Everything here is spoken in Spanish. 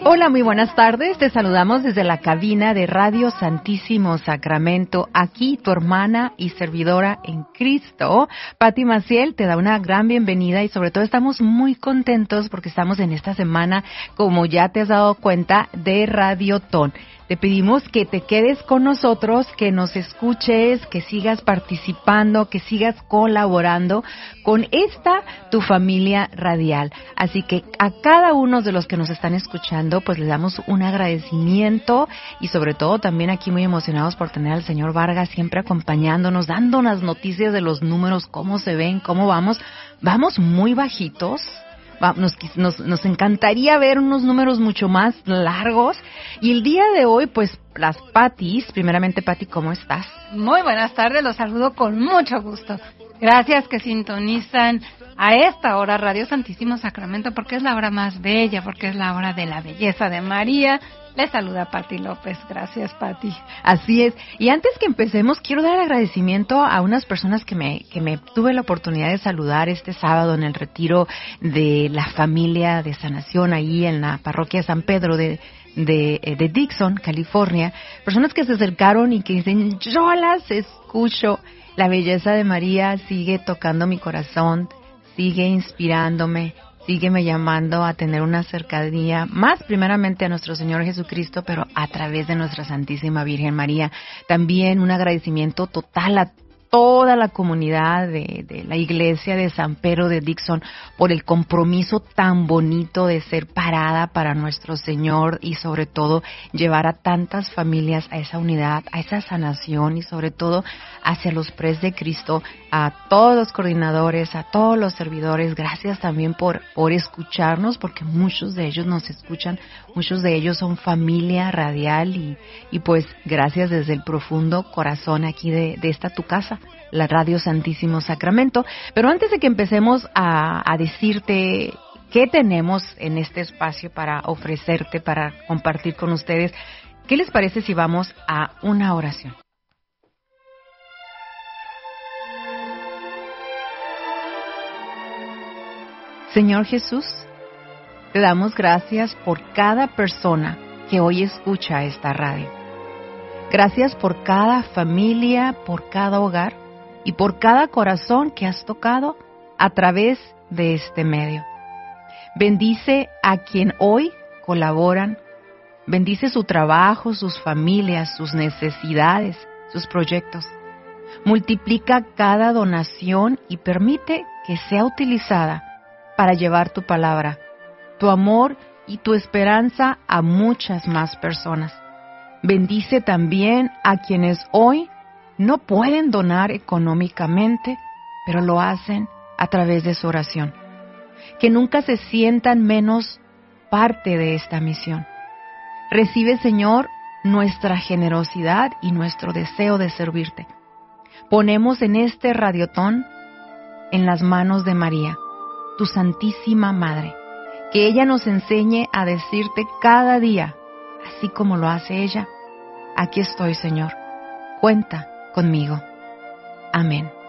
Hola, muy buenas tardes. Te saludamos desde la cabina de Radio Santísimo Sacramento. Aquí tu hermana y servidora en Cristo, Pati Maciel, te da una gran bienvenida y sobre todo estamos muy contentos porque estamos en esta semana, como ya te has dado cuenta, de Radiotón. Te pedimos que te quedes con nosotros, que nos escuches, que sigas participando, que sigas colaborando con esta tu familia radial. Así que a cada uno de los que nos están escuchando, pues les damos un agradecimiento y sobre todo también aquí muy emocionados por tener al señor Vargas siempre acompañándonos, dándonos noticias de los números, cómo se ven, cómo vamos. Vamos muy bajitos. Nos encantaría ver unos números mucho más largos. Y el día de hoy, pues, las Patis, primeramente, Pati, ¿cómo estás? Muy buenas tardes, los saludo con mucho gusto. Gracias que sintonizan a esta hora Radio Santísimo Sacramento, porque es la hora más bella, porque es la hora de la belleza de María. Les saluda Pati López. Gracias, Pati. Así es. Y antes que empecemos, quiero dar agradecimiento a unas personas que me tuve la oportunidad de saludar este sábado en el retiro de la familia de sanación ahí en la parroquia San Pedro de Dixon, California. Personas que se acercaron y que dicen, yo las escucho. La belleza de María sigue tocando mi corazón, sigue inspirándome, sígueme llamando a tener una cercanía más primeramente a nuestro Señor Jesucristo, pero a través de nuestra Santísima Virgen María. También un agradecimiento total a toda la comunidad de la iglesia de San Pedro de Dixon por el compromiso tan bonito de ser parada para nuestro Señor y sobre todo llevar a tantas familias a esa unidad, a esa sanación y sobre todo hacia los pres de Cristo, a todos los coordinadores, a todos los servidores. Gracias también por escucharnos, porque muchos de ellos nos escuchan, muchos de ellos son familia radial y pues gracias desde el profundo corazón aquí de esta tu casa, la Radio Santísimo Sacramento. Pero antes de que empecemos a decirte qué tenemos en este espacio para ofrecerte, para compartir con ustedes, ¿qué les parece si vamos a una oración? Señor Jesús, te damos gracias por cada persona que hoy escucha esta radio. Gracias por cada familia, por cada hogar y por cada corazón que has tocado a través de este medio. Bendice a quien hoy colaboran, bendice su trabajo, sus familias, sus necesidades, sus proyectos. Multiplica cada donación y permite que sea utilizada para llevar tu palabra, tu amor y tu esperanza a muchas más personas. Bendice también a quienes hoy no pueden donar económicamente, pero lo hacen a través de su oración. Que nunca se sientan menos parte de esta misión. Recibe, Señor, nuestra generosidad y nuestro deseo de servirte. Ponemos en este radiotón en las manos de María, tu Santísima Madre, que ella nos enseñe a decirte cada día, así como lo hace ella, aquí estoy, Señor, cuenta conmigo. Amén.